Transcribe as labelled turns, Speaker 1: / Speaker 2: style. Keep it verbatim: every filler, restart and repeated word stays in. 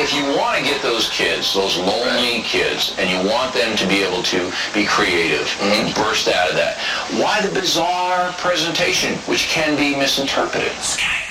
Speaker 1: if you want to get those kids, those lonely kids, and you want them to be able to be creative mm-hmm. and burst out of that, why the bizarre presentation, which can be misinterpreted?